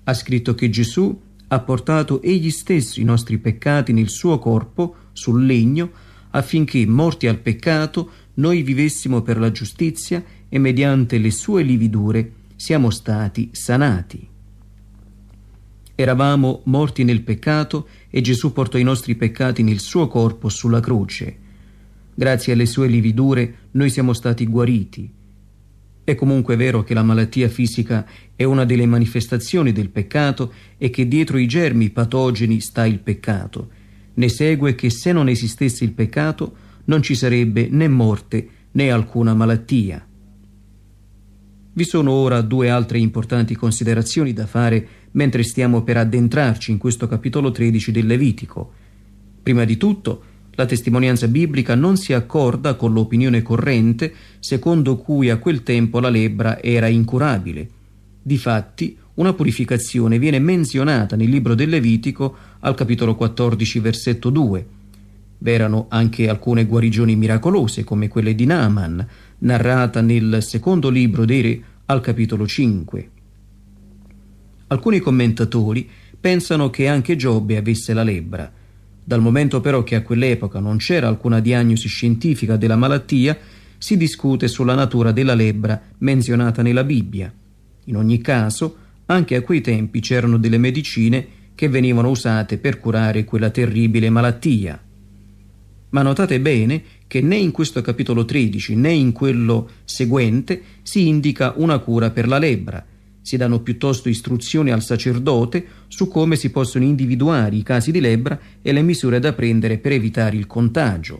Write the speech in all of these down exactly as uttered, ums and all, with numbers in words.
ha scritto che Gesù ha portato egli stesso i nostri peccati nel suo corpo sul legno, affinché, morti al peccato, noi vivessimo per la giustizia e mediante le sue lividure siamo stati sanati. Eravamo morti nel peccato e Gesù portò i nostri peccati nel suo corpo sulla croce. Grazie alle sue lividure noi siamo stati guariti. È comunque vero che la malattia fisica è una delle manifestazioni del peccato e che dietro i germi patogeni sta il peccato. Ne segue che se non esistesse il peccato non ci sarebbe né morte né alcuna malattia. Vi sono ora due altre importanti considerazioni da fare mentre stiamo per addentrarci in questo capitolo tredici del Levitico. Prima di tutto, la testimonianza biblica non si accorda con l'opinione corrente secondo cui a quel tempo la lebbra era incurabile. Difatti, una purificazione viene menzionata nel libro del Levitico al capitolo quattordici, versetto due. V'erano anche alcune guarigioni miracolose, come quelle di Naaman, narrata nel secondo libro dei Re al capitolo cinque. Alcuni commentatori pensano che anche Giobbe avesse la lebbra. Dal momento però che a quell'epoca non c'era alcuna diagnosi scientifica della malattia, si discute sulla natura della lebbra menzionata nella Bibbia. In ogni caso, anche a quei tempi c'erano delle medicine che venivano usate per curare quella terribile malattia. Ma notate bene che né in questo capitolo tredici né in quello seguente si indica una cura per la lebbra. Si danno piuttosto istruzioni al sacerdote su come si possono individuare i casi di lebbra e le misure da prendere per evitare il contagio.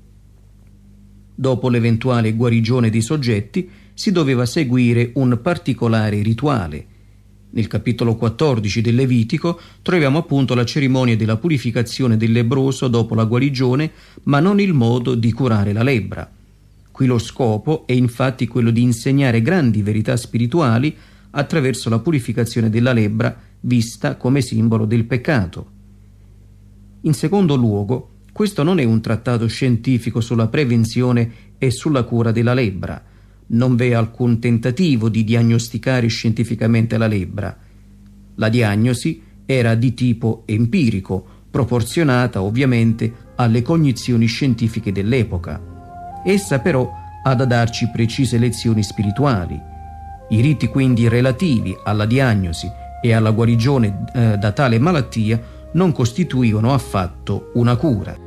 Dopo l'eventuale guarigione dei soggetti si doveva seguire un particolare rituale. Nel capitolo quattordici del Levitico troviamo appunto la cerimonia della purificazione del lebbroso dopo la guarigione, ma non il modo di curare la lebbra. Qui lo scopo è infatti quello di insegnare grandi verità spirituali attraverso la purificazione della lebbra vista come simbolo del peccato. In secondo luogo, questo non è un trattato scientifico sulla prevenzione e sulla cura della lebbra. Non v'è alcun tentativo di diagnosticare scientificamente la lebbra. La diagnosi era di tipo empirico, proporzionata ovviamente alle cognizioni scientifiche dell'epoca. Essa però ha da darci precise lezioni spirituali. I riti quindi relativi alla diagnosi e alla guarigione eh, da tale malattia non costituivano affatto una cura.